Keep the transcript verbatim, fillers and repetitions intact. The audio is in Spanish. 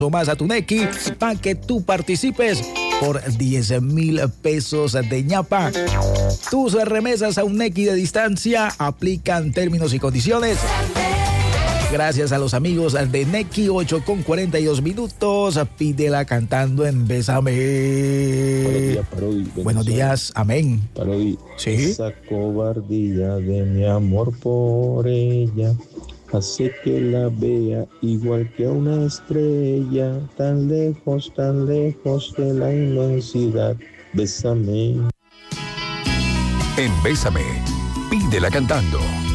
más a tu Nequi para que tú participes por diez mil pesos de ñapa. Tus remesas a un Nequi de distancia aplican términos y condiciones. Gracias a los amigos de Nequi, ocho con cuarenta y dos minutos. Pídela cantando en Bésame. Buenos días, Parodi. Buenos días, amén. Parodi, ¿sí? Esa cobardía de mi amor por ella hace que la vea igual que una estrella, tan lejos, tan lejos de la inmensidad. Bésame. En Bésame, pídela cantando.